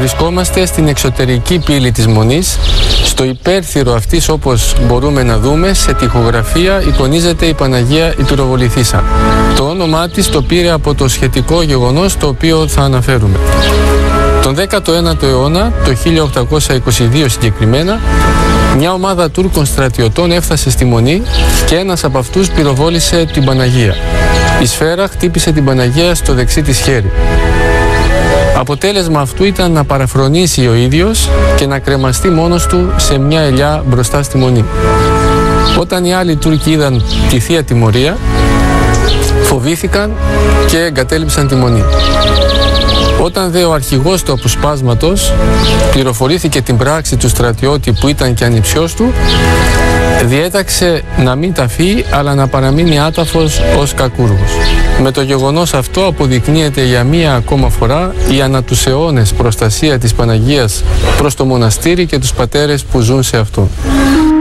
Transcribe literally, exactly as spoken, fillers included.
Βρισκόμαστε στην εξωτερική πύλη της Μονής. Στο υπέρθυρο αυτής, όπως μπορούμε να δούμε, σε τοιχογραφία εικονίζεται η Παναγία η Πυροβοληθήσα. Το όνομά της το πήρε από το σχετικό γεγονός το οποίο θα αναφέρουμε. Τον δέκατο ένατο αιώνα, το χίλια οκτακόσια είκοσι δύο συγκεκριμένα, μια ομάδα Τούρκων στρατιωτών έφτασε στη Μονή και ένας από αυτούς πυροβόλησε την Παναγία. Η σφαίρα χτύπησε την Παναγία στο δεξί της χέρι. Αποτέλεσμα αυτού ήταν να παραφρονήσει ο ίδιος και να κρεμαστεί μόνος του σε μια ελιά μπροστά στη Μονή. Όταν οι άλλοι Τούρκοι είδαν τη Θεία Τιμωρία, φοβήθηκαν και εγκατέλειψαν τη Μονή. Όταν δε ο αρχηγός του αποσπάσματος πληροφορήθηκε την πράξη του στρατιώτη που ήταν και ανιψιός του, διέταξε να μην ταφεί αλλά να παραμείνει άταφος ως κακούργος. Με το γεγονός αυτό αποδεικνύεται για μία ακόμα φορά η ανά τους αιώνες προστασία της Παναγίας προς το μοναστήρι και τους πατέρες που ζουν σε αυτό.